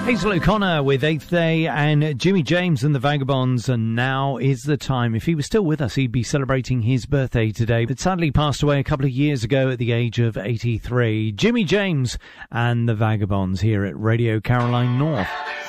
Hazel O'Connor with Eighth Day and Jimmy James and the Vagabonds, and now is the time. If he was still with us, he'd be celebrating his birthday today, but sadly passed away a couple of years ago at the age of 83. Jimmy James and the Vagabonds here at Radio Caroline North.